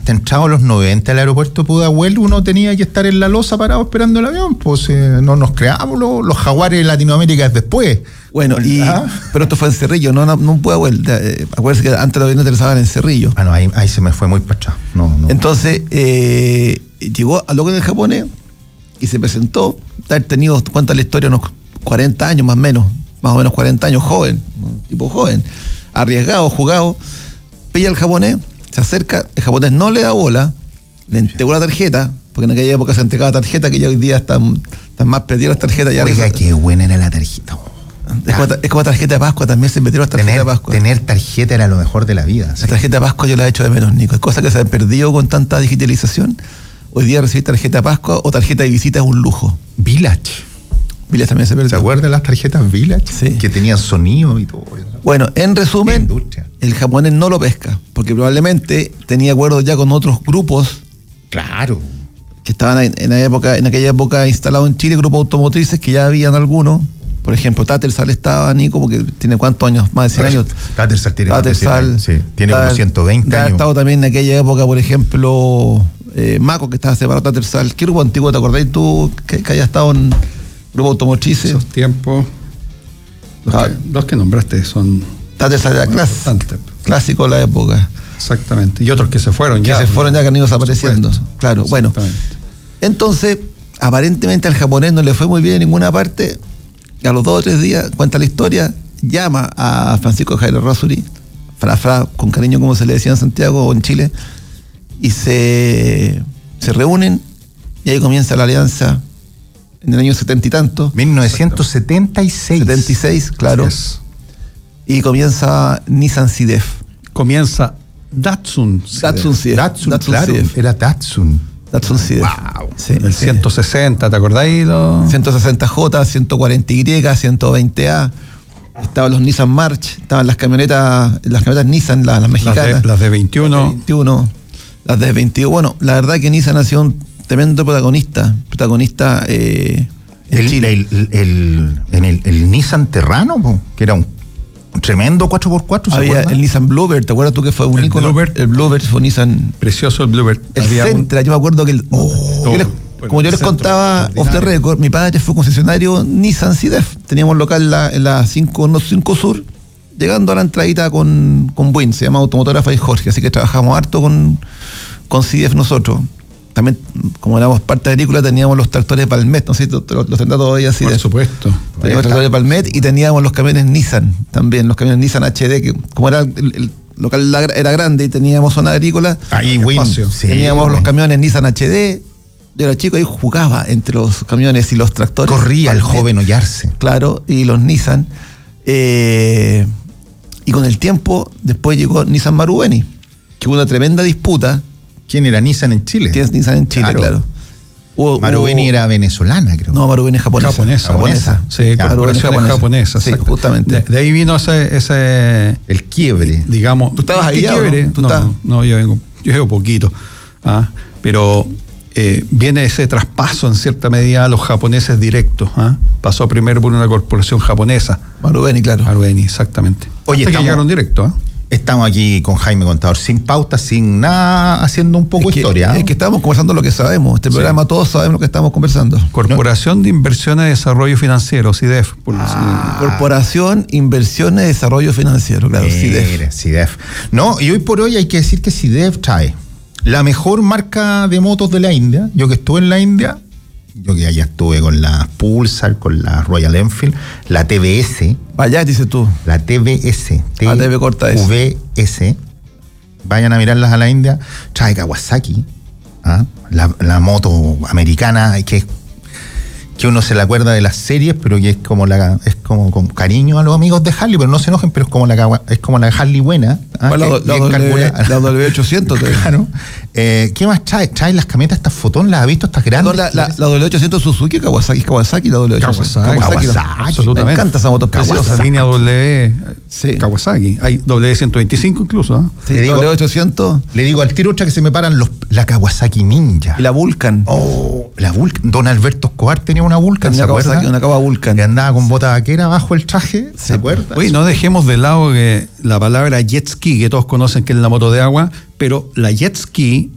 hasta entrado los 90 al aeropuerto de Pudahuel uno tenía que estar en la losa parado esperando el avión, pues no nos creamos los jaguares de Latinoamérica es después. Bueno, pero esto fue en Cerrillo, no en Pudahuel. Acuérdense que antes los aviones aterrizaban en Cerrillo. No, ahí se me fue muy para atrás. No. Entonces, llegó al loco en el japonés y se presentó, haber tenido, cuenta la historia, unos 40 años más o menos 40 años, joven, tipo joven, arriesgado, jugado, pilla al japonés, se acerca, el japonés no le da bola, le entregó la tarjeta, porque en aquella época se entregaba tarjeta, que ya hoy día están más perdidas las tarjetas. Oiga, qué buena era la tarjeta. Es como tarjeta de Pascua, también se metieron las tarjetas de Pascua. Tener tarjeta era lo mejor de la vida. La tarjeta de Pascua yo la he hecho de menos, Nico. Es cosa que se han perdido con tanta digitalización. Hoy día recibir tarjeta de Pascua o tarjeta de visita es un lujo. Village también se perdió. ¿Se acuerdan de las tarjetas Village? Sí. Que tenían sonido y todo. Bueno, en resumen, el japonés no lo pesca, porque probablemente tenía acuerdos ya con otros grupos. Claro. Que estaban en aquella época instalados en Chile, grupos automotrices que ya habían algunos. Por ejemplo, Tattersall estaba, Nico, porque tiene ¿cuántos años? Más de 100 años. Tattersall tiene como 120 años. Ha estado también en aquella época, por ejemplo, Maco, que estaba separado de Tattersall. ¿Qué grupo antiguo te acordáis tú que haya estado en grupo automotrices? Esos tiempos, los que nombraste son... Tattersall era clásico de la época. Exactamente. Y otros que se fueron ya. Que han ido desapareciendo. Claro, bueno. Entonces, aparentemente al japonés no le fue muy bien en ninguna parte. Y a los 2 o 3 días, cuenta la historia, llama a Francisco Jairo Razzuri, Fra, con cariño como se le decía en Santiago o en Chile, y se reúnen, y ahí comienza la alianza en el año 70 y tanto. 1976. 76, claro. Sí. Y comienza Nissan SIDEF. Comienza Datsun SIDEF. Datsun, claro, era Datsun. Datsun SIDEF. Wow. Sí, el 160, ¿te acordáis? 160J, 140Y, 120A. Estaban los Nissan March, estaban las camionetas Nissan, las mexicanas. Las de 21. Las de 21. Bueno, la verdad que Nissan ha sido un tremendo protagonista en Chile. El Nissan Terrano, que era un tremendo 4x4. Había el Nissan Bluebird, ¿te acuerdas tú que fue un ícono? El Bluebird fue un Nissan. Precioso el Bluebird. El Sentra, yo me acuerdo que como yo les contaba off the record, mi padre fue concesionario Nissan SIDEF. Teníamos local en la 5 Sur, llegando a la entradita con Buin, se llama Automotora Fray Jorge, así que trabajamos harto con SIDEF nosotros. También, como éramos parte agrícola, teníamos los tractores Palmet, no sé si los tendrá todavía SIDEF. Por supuesto. Teníamos tractores Palmet y teníamos los camiones Nissan también, los camiones Nissan HD, que como era el local era grande y teníamos zona agrícola, ahí teníamos los camiones Nissan HD. Yo era chico, ahí jugaba entre los camiones y los tractores. Corría el joven Ollarse. Claro, y los Nissan. Y con el tiempo, después llegó Nissan Marubeni, que hubo una tremenda disputa. ¿Quién era Nissan en Chile? ¿Quién es Nissan en Chile? Claro. Marubeni era venezolana, creo. No, Marubeni es japonesa. Japonesa. Sí, corporación japonesa. Sí, justamente. De ahí vino ese el quiebre. Digamos. ¿Tú estabas ahí? ¿Quiebre? No, yo llevo poquito. Pero viene ese traspaso en cierta medida a los japoneses directos. Pasó primero por una corporación japonesa. Marubeni, claro. Marubeni, exactamente. Oye, que llegaron directo. Estamos aquí con Jaime Contador, sin pauta, sin nada, haciendo un poco historia. Es que estamos conversando lo que sabemos. Este programa todos sabemos lo que estamos conversando. Corporación de Inversiones de Desarrollo Financiero, SIDEF. Corporación Inversiones de Desarrollo Financiero, claro, SIDEF. No, y hoy por hoy hay que decir que SIDEF trae la mejor marca de motos de la India. Yo que estuve en la India, yo que allá estuve con la Pulsar, con la Royal Enfield, la TVS. Allá dices tú. La TVS. TV corta S. VS. Vayan a mirarlas a la India. Trae Kawasaki. La moto americana que uno se le acuerda de las series, pero que es como con cariño a los amigos de Harley, pero no se enojen, pero es como la Harley buena. La W800. Claro. ¿Qué más trae? Trae las camionetas, estas Fotón, ¿las has visto? Estas grandes. La W800 Suzuki, Kawasaki, la W800. Kawasaki. Absolutamente. Me encanta esa moto preciosa. Línea W. Sí. Kawasaki. Hay W125 incluso. Sí, W800. Le digo al tiro que se me paran la Kawasaki Ninja. Y la Vulcan. La Vulcan. Don Alberto Escobar tenía una Vulcan, ¿se acuerdan? Una Kawa Vulcan. Que andaba con bota vaquera bajo el traje, ¿se acuerdan? Oye, no dejemos de lado que la palabra jet ski, que todos conocen que es la moto de agua, pero la jet ski